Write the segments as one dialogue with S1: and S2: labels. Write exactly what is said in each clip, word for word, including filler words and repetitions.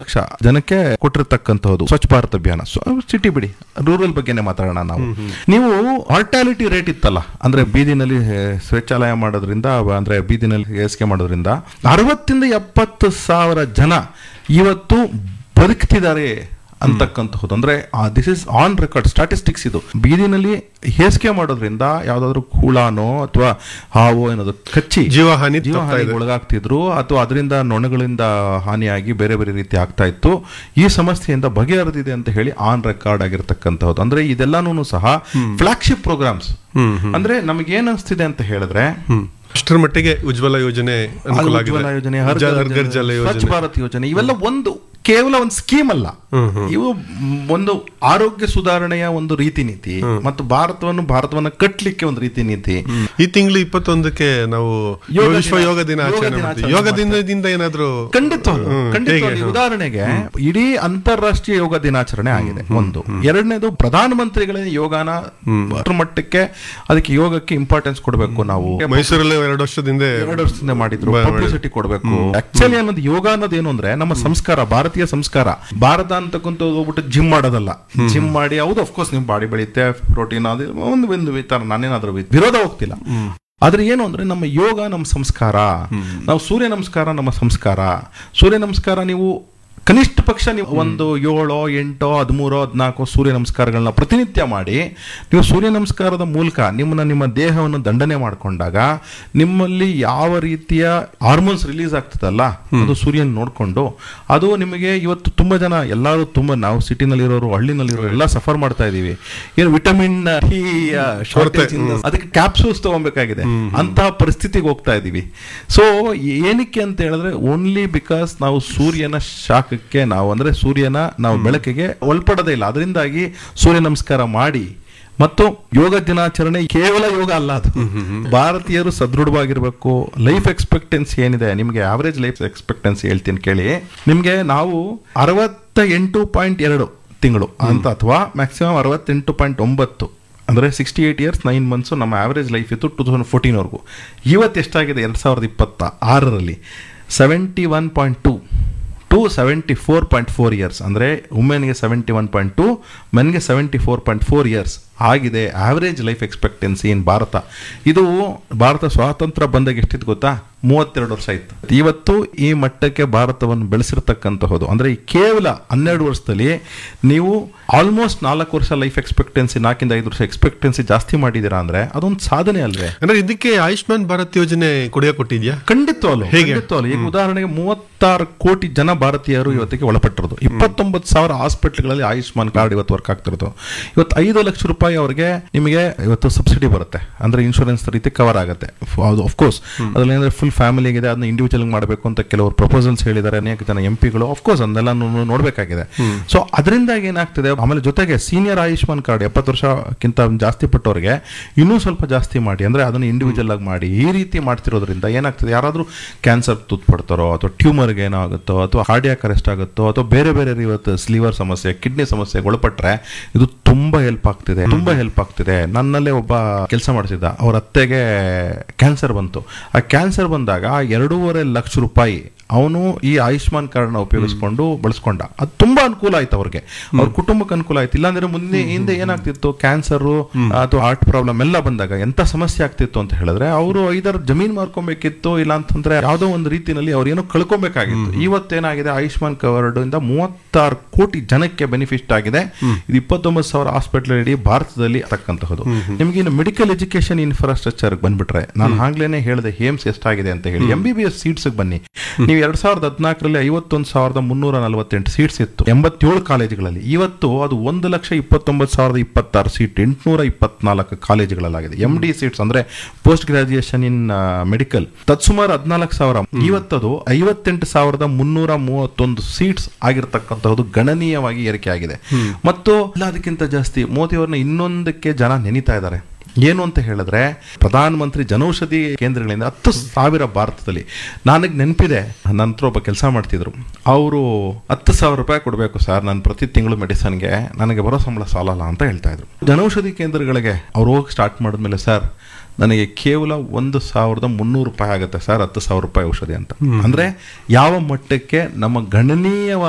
S1: ಲಕ್ಷ ಜನಕ್ಕೆ ಕೊಟ್ಟಿರ್ತಕ್ಕಂಥದ್ದು ಸ್ವಚ್ಛ ಭಾರತ್ ಅಭಿಯಾನ. ಸಿಟಿ ಬಿಡಿ, ರೂರಲ್ ಬಗ್ಗೆನೇ ಮಾತಾಡೋಣ ನಾವು. ನೀವು ಮಾರ್ಟಾಲಿಟಿ ರೇಟ್ ಇತ್ತಲ್ಲ, ಅಂದ್ರೆ ಬೀದಿನಲ್ಲಿ ಶೌಚಾಲಯ ಮಾಡೋದ್ರಿಂದ ಅಂದ್ರೆ ಬೀದಿನಲ್ಲಿ ಹೇಸಿಗೆ ಮಾಡೋದ್ರಿಂದ ಅರವತ್ತಿಂದ ಎಪ್ಪತ್ತು ಸಾವಿರ ಜನ ಇವತ್ತು ಬದುಕ್ತಿದ್ದಾರೆ ಅಂತಕ್ಕಂಥದ್ದು. ಅಂದ್ರೆ this is on record statistics. ಇದು ಬೀದಿನಲ್ಲಿ ಹೇಸಿಗೆ ಮಾಡೋದ್ರಿಂದ ಯಾವ್ದಾದ್ರು ಹುಳಾನೋ ಅಥವಾ ಹಾವು ಏನಾದ್ರು ಕಚ್ಚಿ
S2: ಜೀವಹಾನಿ
S1: ಜೀವಹಾನಿಗೆ ಒಳಗಾಗ್ತಿದ್ರು, ಅಥವಾ ಅದರಿಂದ ನೊಣಗಳಿಂದ ಹಾನಿಯಾಗಿ ಬೇರೆ ಬೇರೆ ರೀತಿ ಆಗ್ತಾ ಇತ್ತು. ಈ ಸಮಸ್ಯೆಯಿಂದ ಬಗೆಹರಿದಿದೆ ಅಂತ ಹೇಳಿ ಆನ್ ರೆಕಾರ್ಡ್ ಆಗಿರ್ತಕ್ಕಂಥದ್ದು. ಅಂದ್ರೆ ಇದೆಲ್ಲಾನು ಸಹ ಫ್ಲಾಗ್ಶಿಪ್ ಪ್ರೋಗ್ರಾಮ್ಸ್. ಅಂದ್ರೆ ನಮ್ಗೆ ಏನ್ ಅನ್ಸ್ತಿದೆ ಅಂತ ಹೇಳಿದ್ರೆ,
S2: ಅಷ್ಟರ ಮಟ್ಟಿಗೆ ಉಜ್ವಲ ಯೋಜನೆ,
S1: ಉಜ್ವಲ ಯೋಜನೆ, ಸ್ವಚ್ಛ ಭಾರತ್ ಯೋಜನೆ ಇವೆಲ್ಲ ಒಂದು ಕೇವಲ ಒಂದು ಸ್ಕೀಮ್ ಅಲ್ಲ, ಇವು ಒಂದು ಆರೋಗ್ಯ ಸುಧಾರಣೆಯ ಒಂದು ರೀತಿ ನೀತಿ ಮತ್ತು ಭಾರತವನ್ನು ಭಾರತವನ್ನ ಕಟ್ಟಲಿಕ್ಕೆ ಒಂದು ರೀತಿ ನೀತಿ.
S2: ಈ ತಿಂಗಳು ಇಪ್ಪತ್ತೊಂದಕ್ಕೆ ನಾವು ವಿಶ್ವ ಯೋಗ ದಿನ ಆಚರಣೆ, ಯೋಗ ದಿನದಿಂದ ಏನಾದ್ರು
S1: ಖಂಡಿತ ಖಂಡಿತ. ಉದಾಹರಣೆಗೆ ಇಡೀ ಅಂತಾರಾಷ್ಟ್ರೀಯ ಯೋಗ ದಿನಾಚರಣೆ ಆಗಿದೆ ಒಂದು. ಎರಡನೇದು ಪ್ರಧಾನಮಂತ್ರಿಗಳ ಯೋಗಾನ ಮಟ್ಟಕ್ಕೆ ಅದಕ್ಕೆ ಯೋಗಕ್ಕೆ ಇಂಪಾರ್ಟೆನ್ಸ್ ಕೊಡಬೇಕು. ನಾವು
S2: ಮೈಸೂರಲ್ಲಿ ಎರಡು ವರ್ಷದಿಂದ
S1: ಎರಡು ವರ್ಷದಿಂದ ಮಾಡಿದ್ರು, ಪಬ್ಲಿಸಿಟಿ ಕೊಡಬೇಕು. ಆಕ್ಚುಲಿ ಅನ್ನೋದು ಯೋಗ ಅನ್ನೋದು ಏನು ಅಂದ್ರೆ ನಮ್ಮ ಸಂಸ್ಕಾರ, ಭಾರತೀಯ ಸಂಸ್ಕಾರ. ಭಾರತ ಅಂತಕ್ಕಂಥ ಹೋಗ್ಬಿಟ್ಟು ಜಿಮ್ ಮಾಡೋದಲ್ಲ. ಜಿಮ್ ಮಾಡಿ ಹೌದು ಅಫ್ಕೋರ್ಸ್ ನಿಮ್ ಬಾಡಿ ಬೆಳೆಯುತ್ತೆ, ಪ್ರೋಟೀನ್ ಅದು ಒಂದು ಒಂದು ವಿಚಾರ, ನಾನೇನಾದ್ರೂ ವಿರೋಧ ಹೋಗ್ತಿಲ್ಲ. ಆದ್ರೆ ಏನು ಅಂದ್ರೆ ನಮ್ಮ ಯೋಗ ನಮ್ಮ ಸಂಸ್ಕಾರ. ನಾವು ಸೂರ್ಯ ನಮಸ್ಕಾರ ನಮ್ಮ ಸಂಸ್ಕಾರ. ಸೂರ್ಯ ನಮಸ್ಕಾರ ನೀವು ಕನಿಷ್ಠ ಪಕ್ಷ ನೀವು ಒಂದು ಏಳೋ ಎಂಟೋ ಹದಿಮೂರೋ ಹದಿನಾಲ್ಕು ಸೂರ್ಯ ನಮಸ್ಕಾರಗಳನ್ನ ಪ್ರತಿನಿತ್ಯ ಮಾಡಿ, ನೀವು ಸೂರ್ಯ ನಮಸ್ಕಾರದ ಮೂಲಕ ನಿಮ್ಮನ್ನ ನಿಮ್ಮ ದೇಹವನ್ನು ದಂಡನೆ ಮಾಡಿಕೊಂಡಾಗ ನಿಮ್ಮಲ್ಲಿ ಯಾವ ರೀತಿಯ ಹಾರ್ಮೋನ್ಸ್ ರಿಲೀಸ್ ಆಗ್ತದಲ್ಲ, ಅದು ಸೂರ್ಯನ ನೋಡ್ಕೊಂಡು ಅದು ನಿಮಗೆ ಇವತ್ತು ತುಂಬಾ ಜನ ಎಲ್ಲರೂ ತುಂಬಾ ನಾವು ಸಿಟಿನಲ್ಲಿರೋರು ಹಳ್ಳಿನಲ್ಲಿರೋರು ಎಲ್ಲ ಸಫರ್ ಮಾಡ್ತಾ ಇದೀವಿ. ಏನು ವಿಟಮಿನ್ ಡಿ ಶಾರ್ಟೇಜ್, ಅದಕ್ಕೆ ಕ್ಯಾಪ್ಸೂಲ್ಸ್ ತಗೊಬೇಕಾಗಿದೆ, ಅಂತಹ ಪರಿಸ್ಥಿತಿಗೆ ಹೋಗ್ತಾ ಇದೀವಿ. ಸೊ ಏನಕ್ಕೆ ಅಂತ ಹೇಳಿದ್ರೆ ಓನ್ಲಿ ಬಿಕಾಸ್ ನಾವು ಸೂರ್ಯನ ಶಾಖ ನಾವು ಅಂದ್ರೆ ಸೂರ್ಯನ ನಾವು ಬೆಳಕಿಗೆ ಒಳಪಡದೇ ಇಲ್ಲ. ಅದರಿಂದಾಗಿ ಸೂರ್ಯ ನಮಸ್ಕಾರ ಮಾಡಿ. ಮತ್ತು ಯೋಗ ದಿನಾಚರಣೆ ಕೇವಲ ಯೋಗ ಅಲ್ಲ, ಅದು ಭಾರತೀಯರು ಸದೃಢವಾಗಿರ್ಬೇಕು. ಲೈಫ್ ಎಕ್ಸ್ಪೆಕ್ಟೆನ್ಸಿ ಏನಿದೆ ನಿಮ್ಗೆ, ಆವರೇಜ್ ಲೈಫ್ ಎಕ್ಸ್ಪೆಕ್ಟೆನ್ಸಿ ಹೇಳ್ತೀನಿ ಕೇಳಿ. ನಿಮ್ಗೆ ನಾವು ಅರವತ್ತ ಎಂಟು ಪಾಯಿಂಟ್ ಎರಡು ತಿಂಗಳು ಅಂತ ಅಥವಾ ಮ್ಯಾಕ್ಸಿಮಮ್ ಅರವತ್ತೆಂಟು ಪಾಯಿಂಟ್ ಒಂಬತ್ತು ಅಂದ್ರೆ sixty eight years nine months ನಮ್ಮ ಆವರೇಜ್ ಲೈಫ್ ಇತ್ತು ಟೂ ತೌಸಂಡ್ ಫೋರ್ಟೀನ್ ವರ್ಗು. ಇವತ್ತು ಎಷ್ಟಾಗಿದೆ ಎರಡ್ ಸಾವಿರದ ಇಪ್ಪತ್ತ ಆರರಲ್ಲಿ seventy one point two to seventy four point four years. ಅಂದರೆ ವುಮೆನ್ಗೆ seventy one point to, ಮೆನ್ಗೆ seventy four point four years ಆಗಿದೆ ಆವರೇಜ್ ಲೈಫ್ ಎಕ್ಸ್ಪೆಕ್ಟೆನ್ಸಿ ಇನ್ ಭಾರತ. ಇದು ಭಾರತ ಸ್ವಾತಂತ್ರ್ಯ ಬಂದಾಗ ಎಷ್ಟಿತ್ತು ಗೊತ್ತಾ? ಮೂವತ್ತೆರಡು ವರ್ಷ ಇತ್ತು. ಇವತ್ತು ಈ ಮಟ್ಟಕ್ಕೆ ಭಾರತವನ್ನು ಬೆಳೆಸಿರ್ತಕ್ಕಂತಹದ್ದು ಅಂದ್ರೆ ಕೇವಲ ಹನ್ನೆರಡು ವರ್ಷದಲ್ಲಿ ನೀವು ಆಲ್ಮೋಸ್ಟ್ ನಾಲ್ಕು ವರ್ಷ ಲೈಫ್ ಎಕ್ಸ್ಪೆಕ್ಟೆನ್ಸಿ, ನಾಲ್ಕಿಂದ ಐದು ವರ್ಷ ಎಕ್ಸ್ಪೆಕ್ಟೆನ್ಸಿ ಜಾಸ್ತಿ ಮಾಡಿದೀರಾ ಅಂದ್ರೆ ಅದೊಂದು ಸಾಧನೆ ಅಲ್ವೇ?
S2: ಅಂದ್ರೆ ಇದಕ್ಕೆ ಆಯುಷ್ಮಾನ್ ಭಾರತ್ ಯೋಜನೆ ಕೊಡುಗೆ ಕೊಟ್ಟಿದ್ಯಾ?
S1: ಖಂಡಿತವಲ್ಲ, ಖಂಡಿತವಲ್ಲ. ಈಗ ಉದಾಹರಣೆಗೆ ಮೂವತ್ತಾರು ಕೋಟಿ ಜನ ಭಾರತೀಯರು ಇವತ್ತಿಗೆ ಒಳಪಟ್ಟಿರೋದು. ಇಪ್ಪತ್ತೊಂಬತ್ತು ಸಾವಿರ ಹಾಸ್ಪಿಟಲ್ಗಳಲ್ಲಿ ಆಯುಷ್ಮಾನ್ ಕಾರ್ಡ್ ಇವತ್ತು ವರ್ಕ್ ಆಗ್ತಿರೋದು. ಇವತ್ತು ಐದು ಲಕ್ಷ ರೂಪಾಯಿ ಅವರಿಗೆ ನಿಮಗೆ ಇವತ್ತು ಸಬ್ಸಿಡಿ ಬರುತ್ತೆ, ಅಂದ್ರೆ ಇನ್ಶೂರೆನ್ಸ್ ರೀತಿ ಕವರ್ ಆಗುತ್ತೆ. ಅಫ್ಕೋರ್ಸ್ ಅದ್ರಲ್ಲಿ ಫುಲ್ ಫ್ಯಾಮಿಲಿಗೆ ಅದನ್ನ ಇಂಡಿವಿಜುವಲ್ ಮಾಡಬೇಕು ಅಂತ ಕೆಲವರು ಪ್ರಪೋಸಲ್ಸ್ ಹೇಳಿದ್ದಾರೆ, ಅನೇಕ ಜನ ಎಂ ಪಿಗಳು. ಅಫ್ಕೋರ್ಸ್ ಅದನ್ನೆಲ್ಲ ನೋಡ್ಬೇಕಾಗಿದೆ. ಸೊ ಅದರಿಂದಾಗಿ ಏನಾಗ್ತಿದೆ, ಆಮೇಲೆ ಜೊತೆಗೆ ಸೀನಿಯರ್ ಆಯುಷ್ಮಾನ್ ಕಾರ್ಡ್ ಎಪ್ಪತ್ತು ವರ್ಷಕ್ಕಿಂತ ಜಾಸ್ತಿ ಪಟ್ಟವರಿಗೆ ಇನ್ನೂ ಸ್ವಲ್ಪ ಜಾಸ್ತಿ ಮಾಡಿ, ಅಂದ್ರೆ ಅದನ್ನ ಇಂಡಿವಿಜುವಲ್ ಆಗಿ ಮಾಡಿ. ಈ ರೀತಿ ಮಾಡ್ತಿರೋದ್ರಿಂದ ಏನಾಗ್ತದೆ, ಯಾರಾದ್ರೂ ಕ್ಯಾನ್ಸರ್ ತುತ್ಪಡ್ತಾರೋ ಅಥವಾ ಟ್ಯೂಮರ್ಗೆ ಏನೋ ಆಗುತ್ತೋ ಅಥವಾ ಕಾರ್ಡಿಯಾಕ್ ಅರೆಸ್ಟ್ ಆಗುತ್ತೋ ಅಥವಾ ಬೇರೆ ಬೇರೆ ಇವತ್ತು ಲಿವರ್ ಸಮಸ್ಯೆ, ಕಿಡ್ನಿ ಸಮಸ್ಯೆಗೆ ಒಳಪಟ್ರೆ ಇದು ತುಂಬಾ ಹೆಲ್ಪ್ ಆಗ್ತಿದೆ, ತುಂಬಾ ಹೆಲ್ಪ್ ಆಗ್ತಿದೆ. ನನ್ನಲ್ಲೇ ಒಬ್ಬ ಕೆಲಸ ಮಾಡ್ತಿದ್ದ, ಅವ್ರ ಅತ್ತೆಗೆ ಕ್ಯಾನ್ಸರ್ ಬಂತು. ಆ ಕ್ಯಾನ್ಸರ್ ಬಂದಾಗ ಎರಡೂವರೆ ಲಕ್ಷ ರೂಪಾಯಿ ಅವನು ಈ ಆಯುಷ್ಮಾನ್ ಕಾರ್ಡ್ ನ ಉಪಯೋಗಿಸ್ಕೊಂಡು ಬಳಸ್ಕೊಂಡ. ಅದು ತುಂಬಾ ಅನುಕೂಲ ಆಯ್ತು ಅವ್ರಿಗೆ, ಅವ್ರ ಕುಟುಂಬಕ್ಕೆ ಅನುಕೂಲ ಆಯ್ತು. ಇಲ್ಲಾಂದ್ರೆ ಮುಂದೆ ಹಿಂದೆ ಏನಾಗ್ತಿತ್ತು, ಕ್ಯಾನ್ಸರ್ ಅಥವಾ ಹಾರ್ಟ್ ಪ್ರಾಬ್ಲಮ್ ಎಲ್ಲ ಬಂದಾಗ ಎಂತ ಸಮಸ್ಯೆ ಆಗ್ತಿತ್ತು ಅಂತ ಹೇಳಿದ್ರೆ ಅವರು ಐದಾರು ಜಮೀನ್ ಮಾರ್ಕೊಬೇಕಿತ್ತು, ಇಲ್ಲ ಅಂತಂದ್ರೆ ಯಾವ್ದೋ ಒಂದು ರೀತಿಯಲ್ಲಿ ಅವ್ರು ಏನೋ ಕಳ್ಕೊಬೇಕಾಗಿತ್ತು. ಇವತ್ತೇನಾಗಿದೆ, ಆಯುಷ್ಮಾನ್ ಕಾರ್ಡ್ ಇಂದ ಮೂವತ್ತಾರು ಕೋಟಿ ಜನಕ್ಕೆ ಬೆನಿಫಿಟ್ ಆಗಿದೆ. ಇದು ಇಪ್ಪತ್ತೊಂಬತ್ತು ಸಾವಿರ ಹಾಸ್ಪಿಟಲ್ ಇಡೀ ಭಾರತದಲ್ಲಿ ತಕ್ಕಂತಹದ್ದು. ನಿಮ್ಗೆ ಇನ್ನು ಮೆಡಿಕಲ್ ಎಜುಕೇಶನ್ ಇನ್ಫ್ರಾಸ್ಟ್ರಕ್ಚರ್ ಬಂದ್ಬಿಟ್ರೆ, ನಾನು ಆಗ್ಲೇನೆ ಹೇಳಿದೆ ಹೇಮ್ಸ್ ಎಷ್ಟಾಗಿದೆ ಅಂತ ಹೇಳಿ. M B B S seats ಬನ್ನಿ, ನೀವು ಎರಡ್ ಸಾವಿರದ ಹದಿನಾಲ್ಕರಲ್ಲಿ ಐವತ್ತೊಂದು ಸಾವಿರದ ಮುನ್ನೂರ ನಲವತ್ತೆಂಟು ಸೀಟ್ಸ್ ಇತ್ತು ಎಂಬತ್ತೇಳು ಕಾಲೇಜುಗಳಲ್ಲಿ. ಇವತ್ತು ಅದು ಒಂದು ಲಕ್ಷ ಇಪ್ಪತ್ತೊಂಬತ್ತು ಸಾವಿರದ ಇಪ್ಪತ್ತಾರು ಸೀಟ್ ಎಂಟುನೂರ ಇಪ್ಪತ್ನಾಲ್ಕು ಕಾಲೇಜುಗಳಲ್ಲಾಗಿದೆ. ಎಂ ಡಿ ಸೀಟ್ಸ್ ಅಂದ್ರೆ ಪೋಸ್ಟ್ ಗ್ರಾಜುಯೇಷನ್ ಇನ್ ಮೆಡಿಕಲ್ ತತ್ಸುಮಾರು ಹದಿನಾಲ್ಕು ಸಾವಿರ. ಇವತ್ತದು ಐವತ್ತೆಂಟು ಸಾವಿರದ ಮುನ್ನೂರ ಮೂವತ್ತೊಂದು ಸೀಟ್ಸ್ ಆಗಿರ್ತಕ್ಕಂಥದ್ದು ಗಣನೀಯವಾಗಿ ಏರಿಕೆ ಆಗಿದೆ. ಮತ್ತು ಅದಕ್ಕಿಂತ ಜಾಸ್ತಿ ಮೋದಿಯವ್ರನ್ನ ಇನ್ನೊಂದಕ್ಕೆ ಜನ ನೆನೀತಾ ಇದ್ದಾರೆ. ಏನು ಅಂತ ಹೇಳಿದ್ರೆ, ಪ್ರಧಾನ ಮಂತ್ರಿ ಜನೌಷಧಿ ಕೇಂದ್ರಗಳಿಂದ ಹತ್ತು ಸಾವಿರ ಭಾರತದಲ್ಲಿ. ನನಗೆ ನೆನಪಿದೆ, ನನ್ನ ಹತ್ರ ಒಬ್ಬ ಕೆಲಸ ಮಾಡ್ತಿದ್ರು, ಅವರು ಹತ್ತು ಸಾವಿರ ರೂಪಾಯಿ ಕೊಡಬೇಕು ಸರ್ ನಾನು ಪ್ರತಿ ತಿಂಗಳು ಮೆಡಿಸನ್ಗೆ, ನನಗೆ ಬರೋ ಸಂಬಳ ಸಾಲಲ್ಲ ಅಂತ ಹೇಳ್ತಾ ಇದ್ರು. ಜನೌಷಧಿ ಕೇಂದ್ರಗಳಿಗೆ ಅವ್ರು ಹೋಗಿ ಸ್ಟಾರ್ಟ್ ಮಾಡಿದ್ಮೇಲೆ, ಸರ್ ನನಗೆ ಕೇವಲ ಒಂದು ಸಾವಿರದ ಮುನ್ನೂರು ರೂಪಾಯಿ ಆಗುತ್ತೆ ಸರ್ ಹತ್ತು ಸಾವಿರ ರೂಪಾಯಿ ಔಷಧಿ ಅಂತ. ಅಂದ್ರೆ ಯಾವ ಮಟ್ಟಕ್ಕೆ ನಮ್ಮ ಗಣನೀಯವಾದಂತ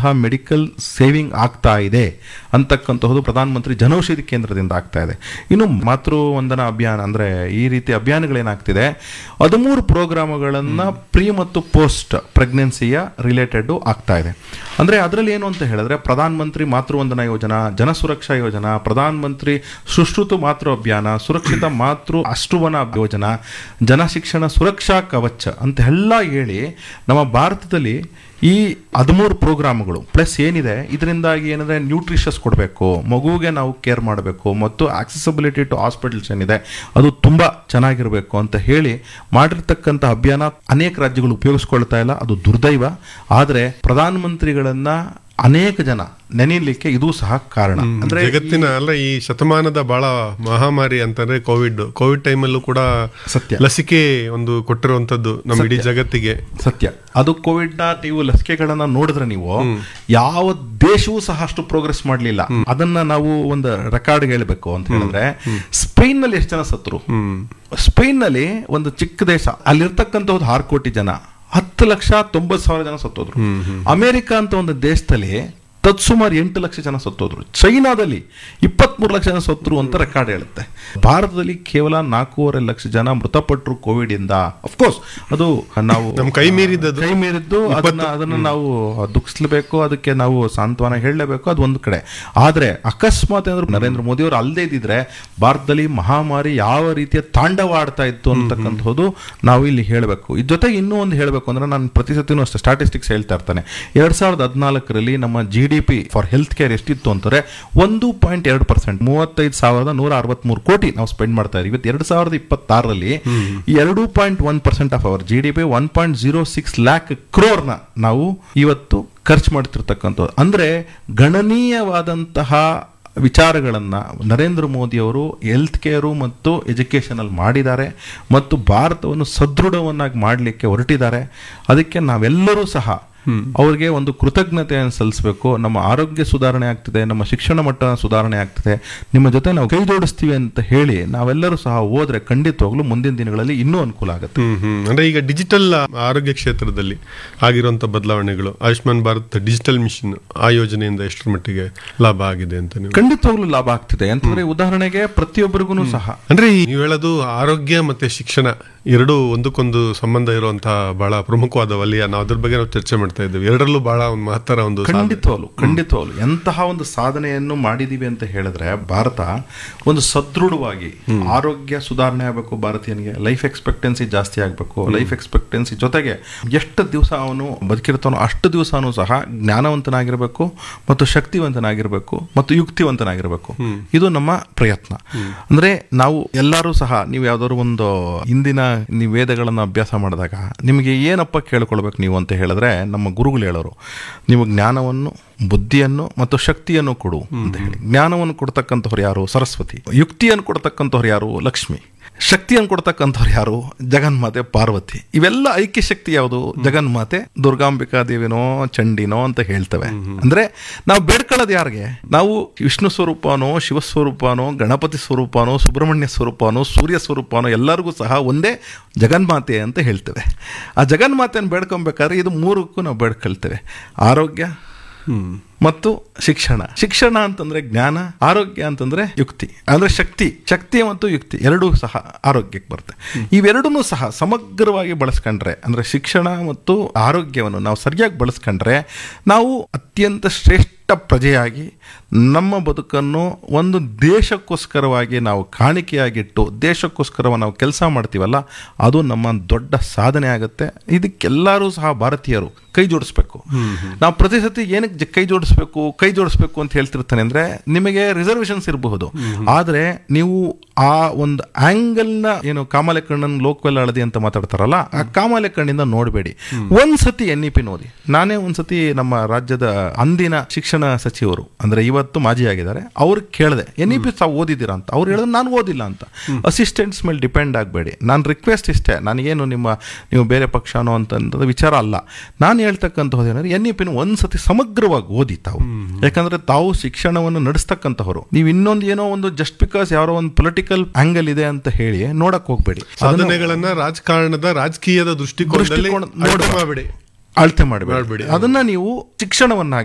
S1: ಮೆಡಿಕಲ್ ಸೇವಿಂಗ್ ಆಗ್ತಾ ಇದೆ ಅಂತಕ್ಕಂತಹದ್ದು ಪ್ರಧಾನಮಂತ್ರಿ ಜನೌಷಧಿ ಕೇಂದ್ರದಿಂದ ಆಗ್ತಾ ಇದೆ. ಇನ್ನು ಮಾತೃ ವಂದನಾ ಅಭಿಯಾನ ಅಂದ್ರೆ ಈ ರೀತಿ ಅಭಿಯಾನಗಳೇನಾಗ್ತಿದೆ, ಹದಿಮೂರು ಪ್ರೋಗ್ರಾಮ್ಗಳನ್ನ ಪ್ರೀ ಮತ್ತು ಪೋಸ್ಟ್ ಪ್ರೆಗ್ನೆನ್ಸಿಯ ರಿಲೇಟೆಡ್ ಆಗ್ತಾ ಇದೆ. ಅಂದ್ರೆ ಅದರಲ್ಲಿ ಏನು ಅಂತ ಹೇಳಿದ್ರೆ ಪ್ರಧಾನ ಮಂತ್ರಿ ಮಾತೃ ವಂದನಾ ಯೋಜನಾ, ಜನ ಸುರಕ್ಷಾ ಯೋಜನಾ, ಪ್ರಧಾನ ಮಂತ್ರಿ ಸುಶ್ರುತ ಮಾತೃ ಅಭಿಯಾನ, ಸುರಕ್ಷಿತ ಮಾತೃ ಅಷ್ಟುವನ ಯೋಜನಾ, ಜನ ಶಿಕ್ಷಣ ಸುರಕ್ಷಾ ಕವಚ ಅಂತ ಎಲ್ಲ ಹೇಳಿ ನಮ್ಮ ಭಾರತದಲ್ಲಿ ಈ ಹದಿಮೂರು ಪ್ರೋಗ್ರಾಮ್ಗಳು ಪ್ಲಸ್ ಏನಿದೆ, ಇದರಿಂದಾಗಿ ಏನಂದ್ರೆ ನ್ಯೂಟ್ರಿಷಸ್ ಕೊಡಬೇಕು, ಮಗುವಿಗೆ ನಾವು ಕೇರ್ ಮಾಡಬೇಕು, ಮತ್ತು ಆಕ್ಸೆಸಿಬಿಲಿಟಿ ಟು ಹಾಸ್ಪಿಟಲ್ಸ್ ಏನಿದೆ ಅದು ತುಂಬಾ ಚೆನ್ನಾಗಿರಬೇಕು ಅಂತ ಹೇಳಿ ಮಾಡಿರ್ತಕ್ಕಂಥ ಅಭಿಯಾನ ಅನೇಕ ರಾಜ್ಯಗಳು ಉಪಯೋಗಿಸ್ಕೊಳ್ತಾ ಇಲ್ಲ. ಅದು ದುರ್ದೈವ. ಆದರೆ ಪ್ರಧಾನಮಂತ್ರಿಗಳನ್ನ ಅನೇಕ ಜನ ನೆನೀಲಿಕ್ಕೆ ಇದು ಸಹ ಕಾರಣ.
S2: ಅಂದ್ರೆ ಜಗತ್ತಿನ ಅಲ್ಲ ಈ ಶತಮಾನದ ಬಹಳ ಮಹಾಮಾರಿ ಅಂತಂದ್ರೆ ಕೋವಿಡ್ ಕೋವಿಡ್ ಟೈಮಲ್ಲೂ ಕೂಡ
S1: ಸತ್ಯ
S2: ಲಸಿಕೆ ಒಂದು ಕೊಟ್ಟಿರುವಂತದ್ದು ನಮ್ಮ ಇಡೀ ಜಗತ್ತಿಗೆ.
S1: ಸತ್ಯ. ಅದು ಕೋವಿಡ್ ನ ನೀವು ಲಸಿಕೆಗಳನ್ನ ನೋಡಿದ್ರೆ ನೀವು ಯಾವ ದೇಶವೂ ಸಹ ಅಷ್ಟು ಪ್ರೋಗ್ರೆಸ್ ಮಾಡಲಿಲ್ಲ. ಅದನ್ನ ನಾವು ಒಂದು ರೆಕಾರ್ಡ್ ಹೇಳ್ಬೇಕು ಅಂತ ಹೇಳಿದ್ರೆ ಸ್ಪೇನ್ ನಲ್ಲಿ ಎಷ್ಟು ಜನ ಸತ್ರು. ಸ್ಪೇನ್ ನಲ್ಲಿ ಒಂದು ಚಿಕ್ಕ ದೇಶ, ಅಲ್ಲಿರ್ತಕ್ಕಂಥ ಆರು ಕೋಟಿ ಜನ ಹತ್ತು ಲಕ್ಷ ತೊಂಬತ್ತು ಸಾವಿರ ಜನ ಸತ್ತೋದ್ರು. ಅಮೆರಿಕ ಅಂತ ಒಂದು ದೇಶದಲ್ಲಿ ತತ್ಸುಮಾರು ಎಂಟು ಲಕ್ಷ ಜನ ಸತ್ತೋದ್ರು. ಚೈನಾದಲ್ಲಿ ಇಪ್ಪತ್ಮೂರು ಲಕ್ಷ ಜನ ಸತ್ತರು ಅಂತ ರೆಕಾರ್ಡ್ ಹೇಳುತ್ತೆ. ಭಾರತದಲ್ಲಿ ಕೇವಲ ನಾಲ್ಕೂವರೆ ಲಕ್ಷ ಜನ ಮೃತಪಟ್ಟರು ಕೋವಿಡ್ ಇಂದ. ಅಫ್ಕೋರ್ಸ್ ಅದು ನಾವು
S2: ಕೈ ಮೀರಿದ್ದು
S1: ಕೈ ಮೀರಿದ್ದು ಅದನ್ನ ಅದನ್ನ ನಾವು ದುಃಖಿಸ್ಲೇಬೇಕು, ಅದಕ್ಕೆ ನಾವು ಸಾಂತ್ವನ ಹೇಳಲೇಬೇಕು, ಅದು ಒಂದು ಕಡೆ. ಆದ್ರೆ ಅಕಸ್ಮಾತ್ ಏನಾದ್ರು ನರೇಂದ್ರ ಮೋದಿ ಅವರು ಅಲ್ಲದೆ ಇದ್ದಿದ್ರೆ ಭಾರತದಲ್ಲಿ ಮಹಾಮಾರಿ ಯಾವ ರೀತಿಯ ತಾಂಡವ ಆಡ್ತಾ ಇತ್ತು ಅಂತಕ್ಕಂಥದ್ದು ನಾವು ಇಲ್ಲಿ ಹೇಳಬೇಕು. ಇದ್ರ ಜೊತೆಗೆ ಇನ್ನೂ ಒಂದು ಹೇಳಬೇಕು ಅಂದ್ರೆ ನಾನು ಪ್ರತಿ ಸತಿನೂ ಅಷ್ಟೇ ಸ್ಟಾಟಿಸ್ಟಿಕ್ಸ್ ಹೇಳ್ತಾ ಇರ್ತಾನೆ. ಎರಡ್ ಸಾವಿರದ ಹದಿನಾಲ್ಕರಲ್ಲಿ ನಮ್ಮ G D P for health care ಎಷ್ಟಿತ್ತು ಅಂತಾರೆ, ಒಂದು ಪಾಯಿಂಟ್ ಎರಡು ಪರ್ಸೆಂಟ್ ಮೂವತ್ತೈದು ಸಾವಿರದ ನೂರ ಅರವತ್ಮೂರು ಕೋಟಿ ನಾವು ಸ್ಪೆಂಡ್ ಮಾಡ್ತಾ ಇದೀವಿ. ಇವತ್ತು ಎರಡ್ ಸಾವಿರದ ಇಪ್ಪತ್ತಾರರಲ್ಲಿ ಎರಡು point one percent of our G D P one point zero six lac ಕ್ರೋರ್ನ ನಾವು ಇವತ್ತು ಖರ್ಚು ಮಾಡ್ತಿರ್ತಕ್ಕಂಥದ್ದು. ಅಂದ್ರೆ ಗಣನೀಯವಾದಂತಹ ವಿಚಾರಗಳನ್ನ ನರೇಂದ್ರ ಮೋದಿ ಅವರು ಹೆಲ್ತ್ ಕೇರು ಮತ್ತು ಎಜುಕೇಶನ್ ಅಲ್ಲಿ ಮಾಡಿದ್ದಾರೆ ಮತ್ತು ಭಾರತವನ್ನು ಸದೃಢವನ್ನಾಗಿ ಮಾಡಲಿಕ್ಕೆ ಹೊರಟಿದ್ದಾರೆ. ಅದಕ್ಕೆ ನಾವೆಲ್ಲರೂ ಸಹ ಅವ್ರಿಗೆ ಒಂದು ಕೃತಜ್ಞತೆಯನ್ನು ಸಲ್ಲಿಸಬೇಕು. ನಮ್ಮ ಆರೋಗ್ಯ ಸುಧಾರಣೆ ಆಗ್ತಿದೆ, ನಮ್ಮ ಶಿಕ್ಷಣ ಮಟ್ಟ ಸುಧಾರಣೆ ಆಗ್ತಿದೆ, ನಿಮ್ಮ ಜೊತೆ ನಾವು ಕೈ ಜೋಡಿಸ್ತೀವಿ ಅಂತ ಹೇಳಿ ನಾವೆಲ್ಲರೂ ಸಹ ಹೋದ್ರೆ ಖಂಡಿತವಾಗ್ಲೂ ಮುಂದಿನ ದಿನಗಳಲ್ಲಿ ಇನ್ನೂ ಅನುಕೂಲ ಆಗುತ್ತೆ.
S2: ಅಂದ್ರೆ ಈಗ ಡಿಜಿಟಲ್ ಆರೋಗ್ಯ ಕ್ಷೇತ್ರದಲ್ಲಿ ಆಗಿರುವಂತ ಬದಲಾವಣೆಗಳು, ಆಯುಷ್ಮಾನ್ ಭಾರತ್ ಡಿಜಿಟಲ್ ಮಿಷನ್ ಆ ಯೋಜನೆಯಿಂದ ಎಷ್ಟರ ಮಟ್ಟಿಗೆ ಲಾಭ ಆಗಿದೆ ಅಂತ ನೀವು?
S1: ಖಂಡಿತವಾಗ್ಲೂ ಲಾಭ ಆಗ್ತಿದೆ. ಅಂತಂದ್ರೆ ಉದಾಹರಣೆಗೆ ಪ್ರತಿಯೊಬ್ಬರಿಗೂ ಸಹ ಅಂದ್ರೆ
S2: ನೀವು ಹೇಳೋದು ಆರೋಗ್ಯ ಮತ್ತೆ ಶಿಕ್ಷಣ ಎರಡು ಒಂದಕ್ಕೊಂದು ಸಂಬಂಧ ಇರುವಂತಹ ಬಹಳ ಪ್ರಮುಖವಾದ ವಲಯ. ನಾವು ಅದ್ರ ಬಗ್ಗೆ ನಾವು ಚರ್ಚೆ ಮಾಡ್ತಾ ಇದ್ದೇವೆ. ಎರಡರಲ್ಲೂ ಬಹಳ ಒಂದು ಮಹತ್ತರ ಒಂದು
S1: ಖಂಡಿತವಾಗ್ಲು ಖಂಡಿತವಾಗ್ಲು ಎಂತಹ ಒಂದು ಸಾಧನೆಯನ್ನು ಮಾಡಿದೀವಿ ಅಂತ ಹೇಳಿದ್ರೆ ಭಾರತ ಒಂದು ಸದೃಢವಾಗಿ ಆರೋಗ್ಯ ಸುಧಾರಣೆ ಆಗಬೇಕು. ಭಾರತೀಯನಿಗೆ ಲೈಫ್ ಎಕ್ಸ್ಪೆಕ್ಟೆನ್ಸಿ ಜಾಸ್ತಿ ಆಗಬೇಕು. ಲೈಫ್ ಎಕ್ಸ್ಪೆಕ್ಟೆನ್ಸಿ ಜೊತೆಗೆ ಎಷ್ಟು ದಿವಸ ಅವನು ಬದುಕಿರ್ತಾನೋ ಅಷ್ಟು ದಿವಸನೂ ಸಹ ಜ್ಞಾನವಂತನಾಗಿರ್ಬೇಕು ಮತ್ತು ಶಕ್ತಿವಂತನಾಗಿರ್ಬೇಕು ಮತ್ತು ಯುಕ್ತಿವಂತನಾಗಿರ್ಬೇಕು. ಇದು ನಮ್ಮ ಪ್ರಯತ್ನ. ಅಂದ್ರೆ ನಾವು ಎಲ್ಲರೂ ಸಹ ನೀವು ಯಾವ್ದಾದ್ರು ಒಂದು ಹಿಂದಿನ ನೀವು ವೇದಗಳನ್ನು ಅಭ್ಯಾಸ ಮಾಡಿದಾಗ ನಿಮಗೆ ಏನಪ್ಪ ಕೇಳ್ಕೊಳ್ಬೇಕು ನೀವು ಅಂತ ಹೇಳಿದ್ರೆ ನಮ್ಮ ಗುರುಗಳು ಹೇಳೋರು, ನೀವು ಜ್ಞಾನವನ್ನು, ಬುದ್ಧಿಯನ್ನು ಮತ್ತು ಶಕ್ತಿಯನ್ನು ಕೊಡು ಅಂತ ಹೇಳಿ. ಜ್ಞಾನವನ್ನು ಕೊಡ್ತಕ್ಕಂಥವ್ರು ಯಾರು? ಸರಸ್ವತಿ. ಯುಕ್ತಿಯನ್ನು ಕೊಡ್ತಕ್ಕಂಥವ್ರು ಯಾರು? ಲಕ್ಷ್ಮಿ. ಶಕ್ತಿಯನ್ನು ಕೊಡ್ತಕ್ಕಂಥವ್ರು ಯಾರು? ಜಗನ್ಮಾತೆ ಪಾರ್ವತಿ. ಇವೆಲ್ಲ ಐಕ್ಯ ಶಕ್ತಿ ಯಾವುದು? ಜಗನ್ಮಾತೆ ದುರ್ಗಾಂಬಿಕಾ ದೇವಿನೋ ಚಂಡಿನೋ ಅಂತ ಹೇಳ್ತವೆ. ಅಂದ್ರೆ ನಾವು ಬೇಡ್ಕೊಳ್ಳೋದು ಯಾರಿಗೆ? ನಾವು ವಿಷ್ಣು ಸ್ವರೂಪನೋ, ಶಿವಸ್ವರೂಪನೋ, ಗಣಪತಿ ಸ್ವರೂಪನೋ, ಸುಬ್ರಹ್ಮಣ್ಯ ಸ್ವರೂಪನೋ, ಸೂರ್ಯ ಸ್ವರೂಪನೋ ಎಲ್ಲರಿಗೂ ಸಹ ಒಂದೇ ಜಗನ್ಮಾತೆ ಅಂತ ಹೇಳ್ತೇವೆ. ಆ ಜಗನ್ಮಾತೆಯನ್ನು ಬೇಡ್ಕೊಬೇಕಾದ್ರೆ ಇದು ಮೂರಕ್ಕೂ ನಾವು ಬೇಡ್ಕೊಳ್ತೇವೆ. ಆರೋಗ್ಯ ಮತ್ತು ಶಿಕ್ಷಣ. ಶಿಕ್ಷಣ ಅಂತಂದ್ರೆ ಜ್ಞಾನ, ಆರೋಗ್ಯ ಅಂತಂದ್ರೆ ಯುಕ್ತಿ, ಅಂದ್ರೆ ಶಕ್ತಿ. ಶಕ್ತಿ ಮತ್ತು ಯುಕ್ತಿ ಎರಡೂ ಸಹ ಆರೋಗ್ಯಕ್ಕೆ ಬರುತ್ತೆ. ಇವೆರಡೂ ಸಹ ಸಮಗ್ರವಾಗಿ ಬಳಸ್ಕೊಂಡ್ರೆ, ಅಂದ್ರೆ ಶಿಕ್ಷಣ ಮತ್ತು ಆರೋಗ್ಯವನ್ನು ನಾವು ಸರಿಯಾಗಿ ಬಳಸ್ಕೊಂಡ್ರೆ ನಾವು ಅತ್ಯಂತ ಶ್ರೇಷ್ಠ ಪ್ರಜೆಯಾಗಿ ನಮ್ಮ ಬದುಕನ್ನು ಒಂದು ದೇಶಕ್ಕೋಸ್ಕರವಾಗಿ ನಾವು ಕಾಣಿಕೆಯಾಗಿಟ್ಟು ದೇಶಕ್ಕೋಸ್ಕರ ನಾವು ಕೆಲಸ ಮಾಡ್ತೀವಲ್ಲ, ಅದು ನಮ್ಮ ದೊಡ್ಡ ಸಾಧನೆ ಆಗುತ್ತೆ. ಇದಕ್ಕೆಲ್ಲರೂ ಸಹ ಭಾರತೀಯರು ಕೈ ಜೋಡಿಸ್ಬೇಕು. ನಾವು ಪ್ರತಿ ಸತಿ ಏನಕ್ಕೆ ಕೈ ಜೋಡಿಸ್ಬೇಕು ಕೈ ಜೋಡಿಸ್ಬೇಕು ಅಂತ ಹೇಳ್ತಿರ್ತಾನೆ ಅಂದ್ರೆ, ನಿಮಗೆ ರಿಸರ್ವೇಶನ್ಸ್ ಇರಬಹುದು, ಆದ್ರೆ ನೀವು ಆ ಒಂದು ಆಂಗಲ್ನ ಏನು ಕಾಮಾಲೆ ಕಣ್ಣನ್ ಲೋಕವೆಲ್ಲ ಅಳದಿ ಅಂತ ಮಾತಾಡ್ತಾರಲ್ಲ, ಆ ಕಾಮಾಲೆ ಕಣ್ಣಿಂದ ನೋಡಬೇಡಿ. ಒಂದ್ಸತಿ ಎನ್ ಇ ಪಿ ಓದಿ. ನಾನೇ ಒಂದ್ಸತಿ ನಮ್ಮ ರಾಜ್ಯದ ಅಂದಿನ ಶಿಕ್ಷಣ ಸಚಿವರು ಅಂದ್ರೆ ಇವತ್ತು ಮಾಜಿ ಆಗಿದ್ದಾರೆ, ಅವ್ರು ಕೇಳಿದೆ ಎನ್ ಇ ಪಿ ತಾವು ಓದಿದ್ದೀರಾ ಅಂತ. ಅವ್ರು ಹೇಳಿದ್ರು ನಾನು ಓದಿಲ್ಲ ಅಂತ. ಅಸಿಸ್ಟೆಂಟ್ಸ್ ಮೇಲೆ ಡಿಪೆಂಡ್ ಆಗಬೇಡಿ. ನಾನು ರಿಕ್ವೆಸ್ಟ್ ಇಷ್ಟೇ, ನನಗೇನು ನಿಮ್ಮ ನೀವು ಬೇರೆ ಪಕ್ಷನೋ ಅಂತ ವಿಚಾರ ಅಲ್ಲ. ನಾನು ಹೇಳ್ತಕ್ಕಂಥದ್ದು ಏನಂದ್ರೆ ಎನ್ ಇ ಪಿನ ಒಂದ್ಸತಿ ಸಮಗ್ರವಾಗಿ ಓದಿ ತಾವು. ಯಾಕಂದ್ರೆ ತಾವು ಶಿಕ್ಷಣವನ್ನು ನಡೆಸ್ತಕ್ಕಂಥವ್ರು. ನೀವು ಇನ್ನೊಂದು ಏನೋ ಒಂದು ಜಸ್ಟ್ ಬಿಕಾಸ್ ಯಾರೋ ಒಂದು ಪೊಲಿಟಿಕಲ್ ಆಂಗಲ್ ಇದೆ ಅಂತ ಹೇಳಿ ನೋಡಕ್ ಹೋಗ್ಬೇಡಿ.
S2: ಸಾಧನೆಗಳನ್ನ ರಾಜಕಾರಣದ ರಾಜಕೀಯದ ದೃಷ್ಟಿಕೋನದಲ್ಲಿ ಅಳತೆ ಮಾಡಬೇಡಿ.
S1: ಅದನ್ನ ನೀವು ಶಿಕ್ಷಣವನ್ನ